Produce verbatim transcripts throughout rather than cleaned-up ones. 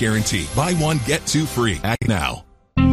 guarantee. Buy one, get two free. Act now.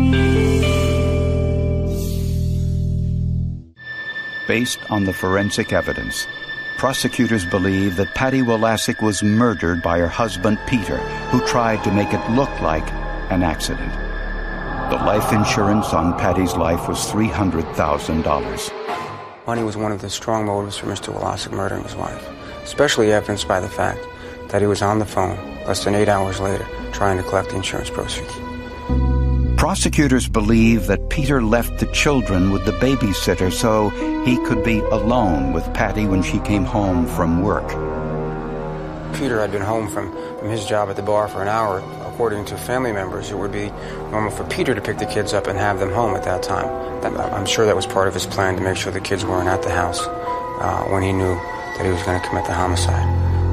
Based on the forensic evidence, prosecutors believe that Patty Wolasick was murdered by her husband, Peter, who tried to make it look like an accident. The life insurance on Patty's life was three hundred thousand dollars. Money was one of the strong motives for Mister Wolasick murdering his wife, especially evidenced by the fact that he was on the phone less than eight hours later trying to collect the insurance proceeds. Prosecutors believe that Peter left the children with the babysitter so he could be alone with Patty when she came home from work. Peter had been home from, from his job at the bar for an hour. According to family members, it would be normal for Peter to pick the kids up and have them home at that time. I'm sure that was part of his plan to make sure the kids weren't at the house uh, when he knew that he was going to commit the homicide.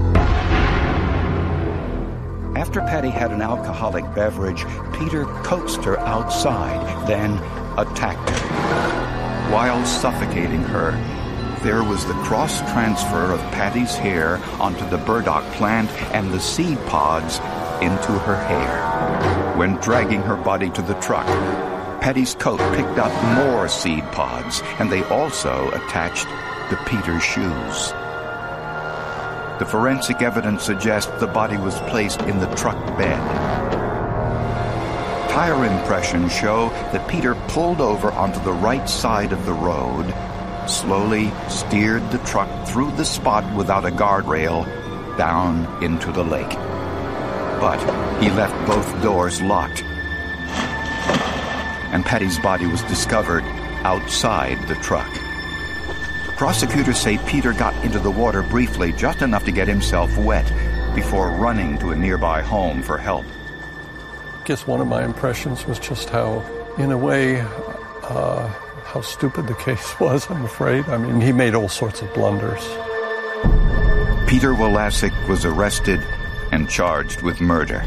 After Patty had an alcoholic beverage, Peter coaxed her outside, then attacked her. While suffocating her, there was the cross-transfer of Patty's hair onto the burdock plant and the seed pods into her hair. When dragging her body to the truck, Patty's coat picked up more seed pods, and they also attached to Peter's shoes. The forensic evidence suggests the body was placed in the truck bed. Tire impressions show that Peter pulled over onto the right side of the road, slowly steered the truck through the spot without a guardrail down into the lake. But he left both doors locked, and Patty's body was discovered outside the truck. Prosecutors say Peter got into the water briefly, just enough to get himself wet, before running to a nearby home for help. I guess one of my impressions was just how, in a way, uh, how stupid the case was, I'm afraid. I mean, he made all sorts of blunders. Peter Wolasick was arrested and charged with murder.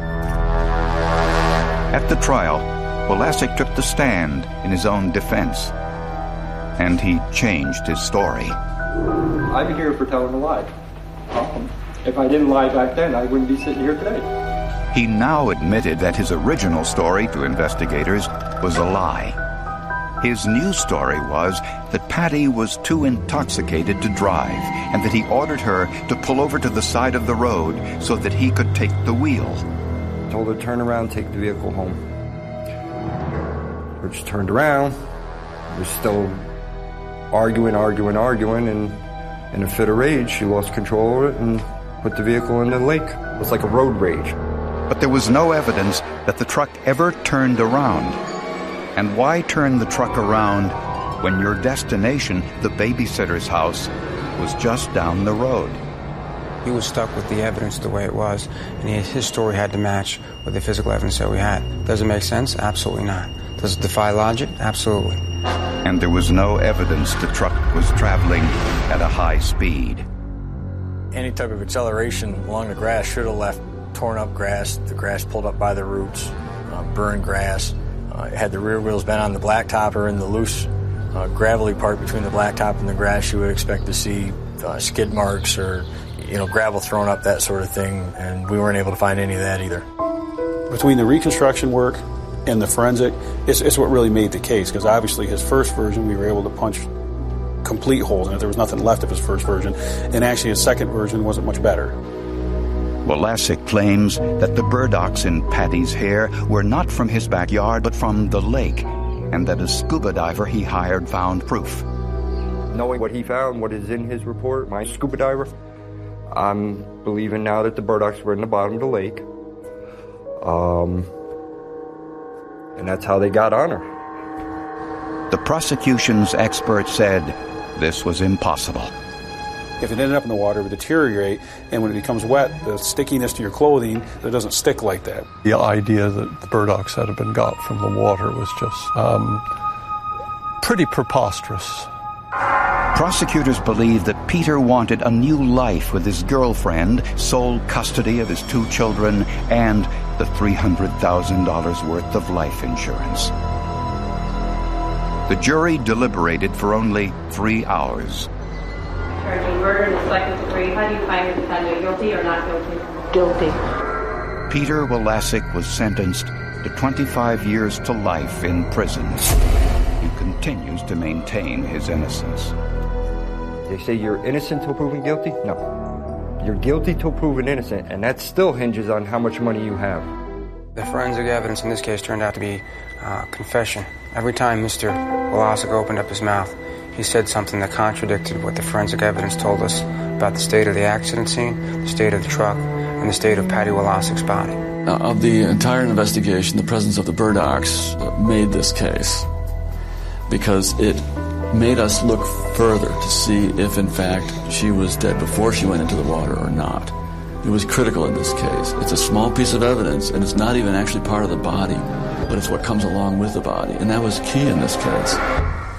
At the trial, Wolasick took the stand in his own defense, and he changed his story. I'm here for telling a lie. Um, if I didn't lie back then, I wouldn't be sitting here today. He now admitted that his original story to investigators was a lie. His new story was that Patty was too intoxicated to drive, and that he ordered her to pull over to the side of the road so that he could take the wheel. I told her to turn around, take the vehicle home. Her just turned around, was still arguing, arguing, arguing, and in a fit of rage, she lost control of it and put the vehicle in the lake. It was like a road rage. But there was no evidence that the truck ever turned around. And why turn the truck around when your destination, the babysitter's house, was just down the road? He was stuck with the evidence the way it was, and he, his story had to match with the physical evidence that we had. Does it make sense? Absolutely not. Does it defy logic? Absolutely. And there was no evidence the truck was traveling at a high speed. Any type of acceleration along the grass should have left torn up grass, the grass pulled up by the roots, uh, burned grass. Uh, had the rear wheels been on the blacktop or in the loose uh, gravelly part between the blacktop and the grass, you would expect to see uh, skid marks or, you know, gravel thrown up, that sort of thing, and we weren't able to find any of that either. Between the reconstruction work and the forensic, it's, it's what really made the case, because obviously his first version, we were able to punch complete holes in it. There was nothing left of his first version, and actually his second version wasn't much better. Wolasick claims that the burdocks in Patty's hair were not from his backyard, but from the lake, and that a scuba diver he hired found proof. Knowing what he found, what is in his report, my scuba diver, I'm believing now that the burdocks were in the bottom of the lake. Um, and that's how they got on her. The prosecution's expert said this was impossible. If it ended up in the water, it would deteriorate, and when it becomes wet, the stickiness to your clothing, it doesn't stick like that. The idea that the burdocks had been got from the water was just um, pretty preposterous. Prosecutors believe that Peter wanted a new life with his girlfriend, sole custody of his two children, and the three hundred thousand dollars worth of life insurance. The jury deliberated for only three hours. Charging murder in the second degree, how do you find the defendant guilty or not guilty? Guilty. Peter Walasek was sentenced to twenty-five years to life in prison. He continues to maintain his innocence. They say you're innocent till proven guilty? No. You're guilty till proven innocent, and that still hinges on how much money you have. The forensic evidence in this case turned out to be uh, confession. Every time Mister Walasek opened up his mouth, he said something that contradicted what the forensic evidence told us about the state of the accident scene, the state of the truck, and the state of Patty Walasek's body. Uh, of the entire investigation, the presence of the Burdocks made this case because it made us look further to see if, in fact, she was dead before she went into the water or not. It was critical in this case. It's a small piece of evidence, and it's not even actually part of the body, but it's what comes along with the body, and that was key in this case.